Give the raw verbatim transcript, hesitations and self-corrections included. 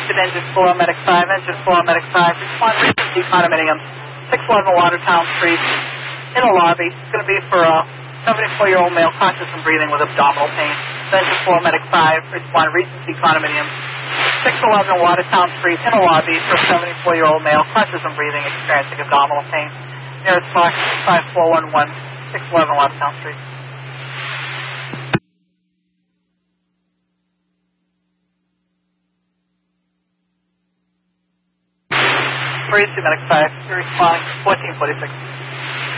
Houston, engine four, medic five, engine four, medic five, respond Regency condominium, six eleven Watertown Street, in a lobby. It's going to be for a seventy-four-year-old male conscious and breathing with abdominal pain. Engine four, medic five, respond Regency condominium, six eleven Watertown Street, in a lobby for a seventy-four-year-old male conscious and breathing experiencing abdominal pain. Nearest box five four one one, six eleven Watertown Street. Emergency medic five, you're responding fourteen forty-six.